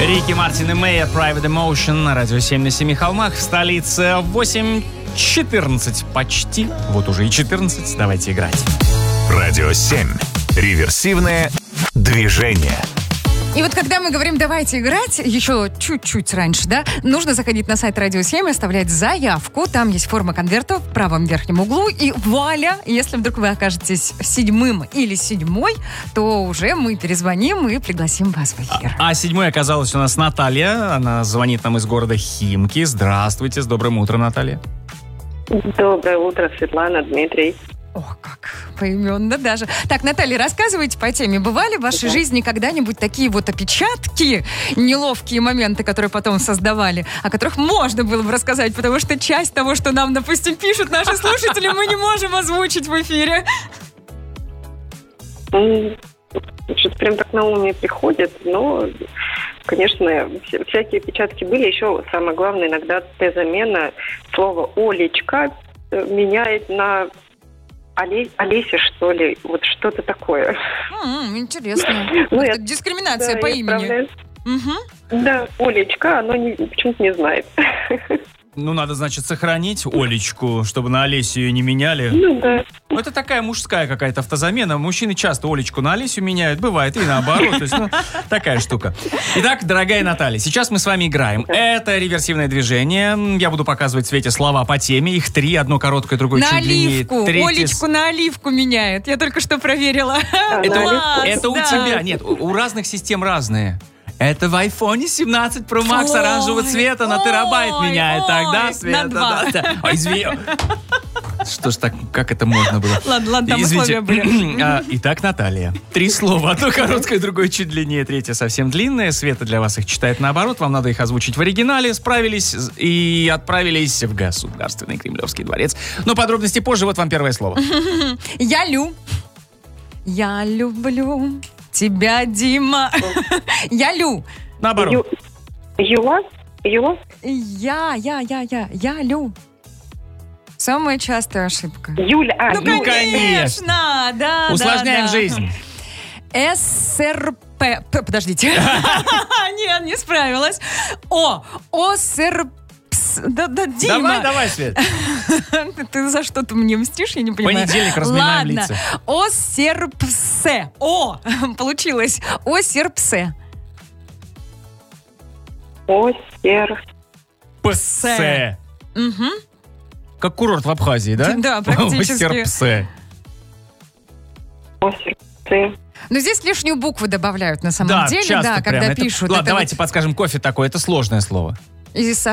Рики Мартин и Мэйя, Private Emotion на радио 7 на 7 холмах. В столице 8:14 почти. Вот уже и 14. Давайте играть. Радио 7. Реверсивное движение. И вот когда мы говорим «давайте играть», еще чуть-чуть раньше, да, нужно заходить на сайт Радио 7, оставлять заявку. Там есть форма конверта в правом верхнем углу. И вуаля, если вдруг вы окажетесь 7 или 7, то уже мы перезвоним и пригласим вас в эфир. А 7 оказалась у нас Наталья. Она звонит нам из города Химки. Здравствуйте, с добрым утром, Наталья. Доброе утро, Светлана, Дмитрий. Ох, как поименно даже. Так, Наталья, рассказывайте по теме. Бывали в вашей жизни когда-нибудь такие вот опечатки, неловкие моменты, которые потом создавали, о которых можно было бы рассказать, потому что часть того, что нам, допустим, пишут наши слушатели, мы не можем озвучить в эфире? Что-то прям так на ум не приходит, но, конечно, всякие опечатки были. Еще самое главное, иногда Т-замена слова «Олечка» меняет на Олеся, что ли, вот что-то такое. Интересно. Это дискриминация по имени. Да, Олечка, оно почему-то не знает. Ну, надо, значит, сохранить Олечку, чтобы на Олесю ее не меняли. Ну, да. Ну, это такая мужская какая-то автозамена. Мужчины часто Олечку на Олесю меняют. Бывает и наоборот. То есть, такая штука. Итак, дорогая Наталья, сейчас мы с вами играем. Это реверсивное движение. Я буду показывать Свете слова по теме. Их 3. Одно короткое, другое чуть длиннее. На оливку. Олечку на оливку меняет. Я только что проверила. Это у тебя. Нет, у разных систем разные. Это в iPhone 17 Pro Max оранжевого цвета на терабайт меняет. Тогда, Света, на 2. да. Ой, извини. Что ж так, как это можно было? Ладно, там условия были. Итак, Наталья. 3 слова. Одно короткое, другое чуть длиннее, третье совсем длинное. Света для вас их читает наоборот. Вам надо их озвучить в оригинале. Справились и отправились в Государственный Кремлевский дворец. Но подробности позже. Вот вам первое слово. Я люблю тебя, Дима. Я Наоборот. Юла? Я лю. Самая частая ошибка. Юля. Ну, конечно, да. Усложняем жизнь. СРП. Подождите. Нет, не справилась. ОСРП. Да, Дима. Давай, Свет. Ты за что-то мне мстишь, я не понимаю. Понедельник, разминаем лица. Осерпсе. Получилось. Осерпсе. Псе. Как курорт в Абхазии, да? Да, практически. Осерпсе. Но здесь лишнюю букву добавляют на самом деле, часто да, когда прям. пишут. Ладно, давайте подскажем, кофе такое, это сложное слово. И